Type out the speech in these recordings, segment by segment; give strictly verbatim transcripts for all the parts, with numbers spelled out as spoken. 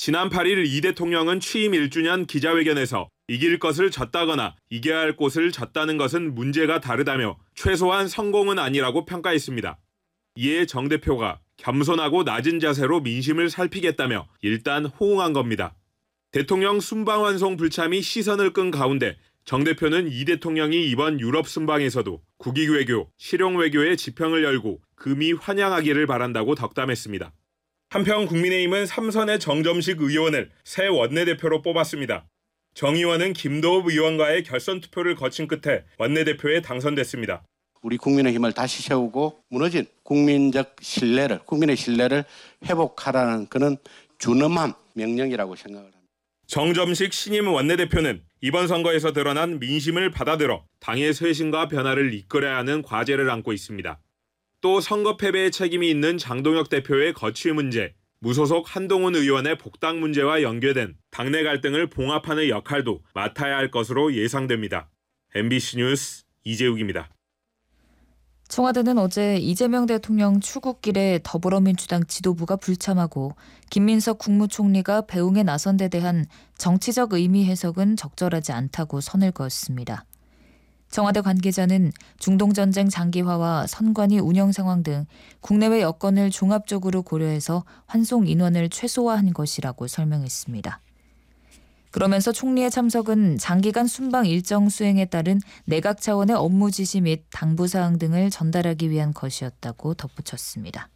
지난 팔 일 이 대통령은 취임 일 주년 기자회견에서 이길 것을 졌다거나 이겨야 할 곳을 졌다는 것은 문제가 다르다며 최소한 성공은 아니라고 평가했습니다. 이에 정 대표가 겸손하고 낮은 자세로 민심을 살피겠다며 일단 호응한 겁니다. 대통령 순방 완송 불참이 시선을 끈 가운데 정 대표는 이 대통령이 이번 유럽 순방에서도 국익 외교, 실용 외교의 지평을 열고 금이 환영하기를 바란다고 덕담했습니다. 한편 국민의힘은 삼선의 정점식 의원을 새 원내대표로 뽑았습니다. 정 의원은 김도읍 의원과의 결선 투표를 거친 끝에 원내대표에 당선됐습니다. 우리 국민의힘을 다시 세우고 무너진 국민적 신뢰를, 국민의 신뢰를 회복하라는 그런 준엄한 명령이라고 생각을 합니다. 정점식 신임 원내대표는 이번 선거에서 드러난 민심을 받아들여 당의 쇄신과 변화를 이끌어야 하는 과제를 안고 있습니다. 또 선거 패배의 책임이 있는 장동혁 대표의 거취 문제, 무소속 한동훈 의원의 복당 문제와 연계된 당내 갈등을 봉합하는 역할도 맡아야 할 것으로 예상됩니다. 엠비씨 뉴스 이재욱입니다. 청와대는 어제 이재명 대통령 출국길에 더불어민주당 지도부가 불참하고 김민석 국무총리가 배웅에 나선 데 대한 정치적 의미 해석은 적절하지 않다고 선을 그었습니다. 청와대 관계자는 중동전쟁 장기화와 선관위 운영 상황 등 국내외 여건을 종합적으로 고려해서 환송 인원을 최소화한 것이라고 설명했습니다. 그러면서 총리의 참석은 장기간 순방 일정 수행에 따른 내각 차원의 업무 지시 및 당부 사항 등을 전달하기 위한 것이었다고 덧붙였습니다.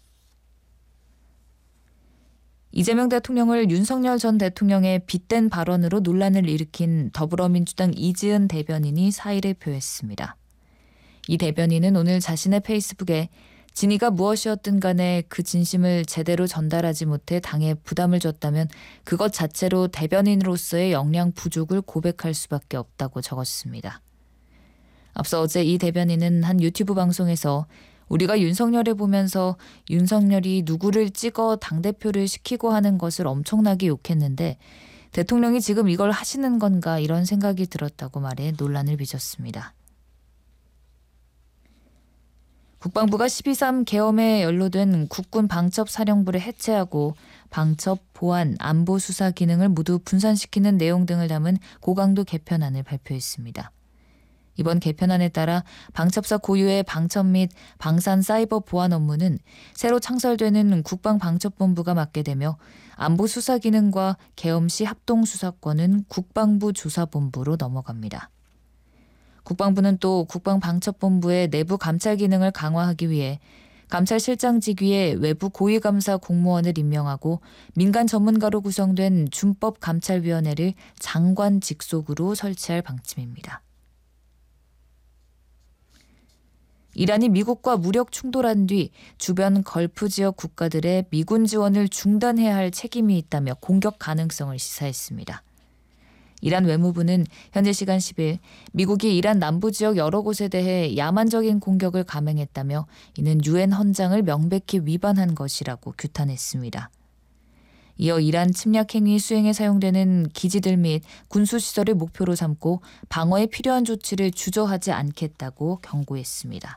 이재명 대통령을 윤석열 전 대통령의 빗댄 발언으로 논란을 일으킨 더불어민주당 이지은 대변인이 사의를 표했습니다. 이 대변인은 오늘 자신의 페이스북에 진위가 무엇이었든 간에 그 진심을 제대로 전달하지 못해 당에 부담을 줬다면 그것 자체로 대변인으로서의 역량 부족을 고백할 수밖에 없다고 적었습니다. 앞서 어제 이 대변인은 한 유튜브 방송에서 우리가 윤석열을 보면서 윤석열이 누구를 찍어 당대표를 시키고 하는 것을 엄청나게 욕했는데 대통령이 지금 이걸 하시는 건가 이런 생각이 들었다고 말해 논란을 빚었습니다. 국방부가 십이 삼 계엄에 연루된 국군 방첩사령부를 해체하고 방첩, 보안, 안보 수사 기능을 모두 분산시키는 내용 등을 담은 고강도 개편안을 발표했습니다. 이번 개편안에 따라 방첩사 고유의 방첩 및 방산 사이버 보안 업무는 새로 창설되는 국방방첩본부가 맡게 되며 안보 수사 기능과 계엄 시 합동 수사권은 국방부 조사본부로 넘어갑니다. 국방부는 또 국방방첩본부의 내부 감찰 기능을 강화하기 위해 감찰실장 직위에 외부 고위감사 공무원을 임명하고 민간 전문가로 구성된 준법감찰위원회를 장관 직속으로 설치할 방침입니다. 이란이 미국과 무력 충돌한 뒤 주변 걸프 지역 국가들의 미군 지원을 중단해야 할 책임이 있다며 공격 가능성을 시사했습니다. 이란 외무부는 현지 시간 십 일 미국이 이란 남부 지역 여러 곳에 대해 야만적인 공격을 감행했다며 이는 유엔 헌장을 명백히 위반한 것이라고 규탄했습니다. 이어 이란 침략 행위 수행에 사용되는 기지들 및 군수시설을 목표로 삼고 방어에 필요한 조치를 주저하지 않겠다고 경고했습니다.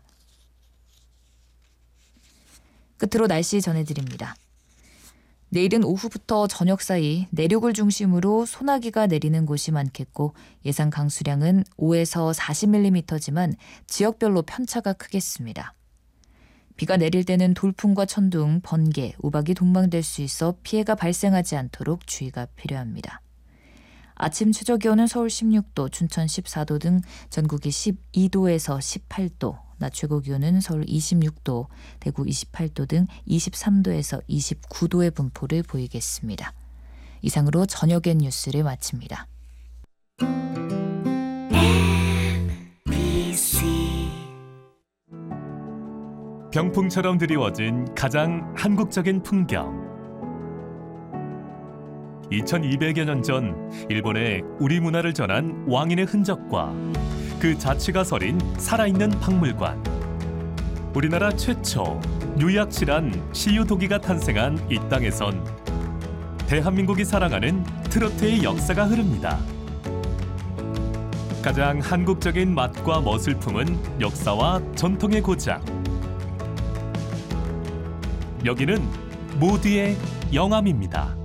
끝으로 날씨 전해드립니다. 내일은 오후부터 저녁 사이 내륙을 중심으로 소나기가 내리는 곳이 많겠고 예상 강수량은 오에서 사십 밀리미터지만 지역별로 편차가 크겠습니다. 비가 내릴 때는 돌풍과 천둥, 번개, 우박이 동반될 수 있어 피해가 발생하지 않도록 주의가 필요합니다. 아침 최저 기온은 서울 십육 도, 춘천 십사 도 등 전국이 십이 도에서 십팔 도, 낮 최고 기온은 서울 이십육 도, 대구 이십팔 도 등 이십삼 도에서 이십구 도의 분포를 보이겠습니다. 이상으로 저녁엔 뉴스를 마칩니다. 병풍처럼 드리워진 가장 한국적인 풍경. 이천이백여 년 전 일본에 우리 문화를 전한 왕인의 흔적과 그 자취가 서린 살아있는 박물관. 우리나라 최초 유약실한 시유도기가 탄생한 이 땅에선 대한민국이 사랑하는 트로트의 역사가 흐릅니다. 가장 한국적인 맛과 멋을 품은 역사와 전통의 고장. 여기는 모두의 영암입니다.